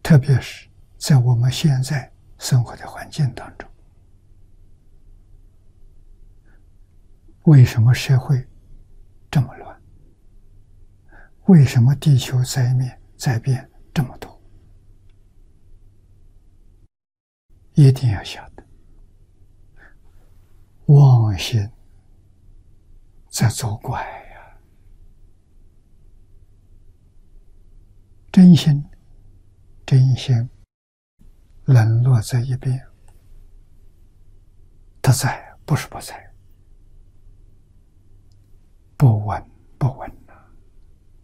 特别是在我们现在生活的环境当中，为什么社会这么乱？为什么地球灾变这么多？一定要晓得，妄心在作怪呀，真心冷落在一边，他在不是不在，不闻